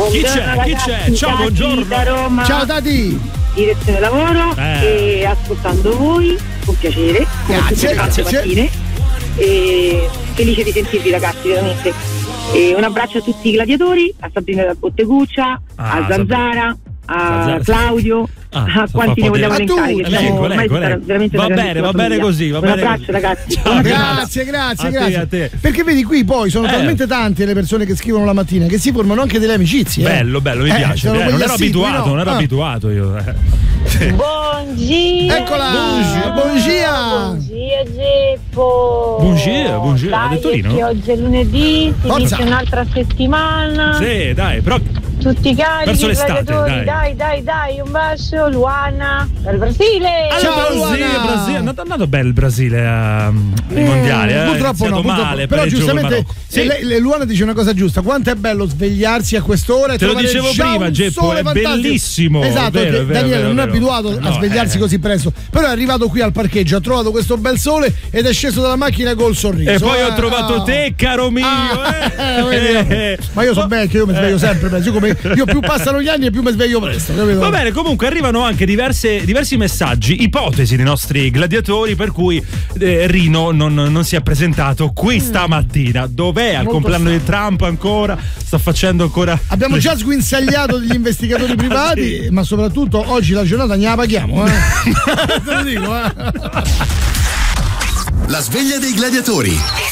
Chi c'è? Ciao, buongiorno. Da Roma. Ciao Tati. Direzione lavoro e ascoltando voi con piacere. Grazie. Mattine. E felice di sentirvi ragazzi, veramente. E un abbraccio a tutti i gladiatori, a Sabrina da Botteguccia, a Zanzara, a Claudio, a quanti ne vogliamo elencare che siamo veramente va bene così, va un bene. abbraccio ragazzi. Ciao, grazie. A te. Perché vedi qui poi sono talmente tante le persone che scrivono la mattina che si formano anche delle amicizie. Bello, mi piace. Non ero abituato io. Buongiorno. Eccola. Buongiorno Geppo. Buongiorno, ha detto Rino. Che oggi è lunedì, si Forza. inizia un'altra settimana. Sì, dai, però Tutti carichi, verso l'estate, gladiatori, dai, un bacio, Luana, dal Brasile. Ciao, Brasile, è andato bene il Brasile ai mondiali. Purtroppo no, male, però giustamente sì. Luana dice una cosa giusta. Quanto è bello svegliarsi a quest'ora e te lo dicevo prima, Geppo, è bellissimo. Esatto, vero, Daniele non è vero. abituato a svegliarsi così presto, però è arrivato qui al parcheggio, ha trovato questo bel sole ed è sceso dalla macchina col sorriso. E poi ho trovato te, caro mio. Ma io sono vecchio, io mi sveglio sempre presto. Io più passano gli anni e più mi sveglio presto, capito? Va bene, comunque arrivano anche diversi messaggi, ipotesi dei nostri gladiatori per cui Rino non si è presentato qui stamattina. Dov'è? Al compleanno di Trump ancora? Sta facendo ancora. Abbiamo già sguinzagliato degli investigatori privati, sì. Ma soprattutto oggi la giornata ne la paghiamo, Te lo dico, La sveglia dei gladiatori.